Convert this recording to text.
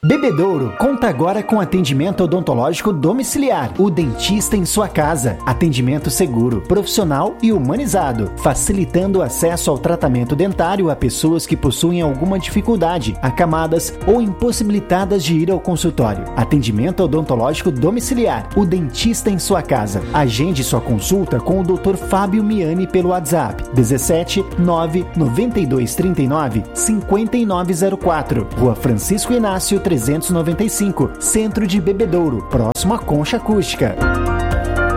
Bebedouro conta agora com atendimento odontológico domiciliar. O dentista em sua casa. Atendimento seguro, profissional e humanizado, facilitando o acesso ao tratamento dentário a pessoas que possuem alguma dificuldade, acamadas ou impossibilitadas de ir ao consultório. Atendimento odontológico domiciliar. O dentista em sua casa. Agende sua consulta com o Dr. Fábio Miani pelo WhatsApp 17 992 39 5904, Rua Francisco Inácio 395, Centro de Bebedouro, próximo à Concha Acústica.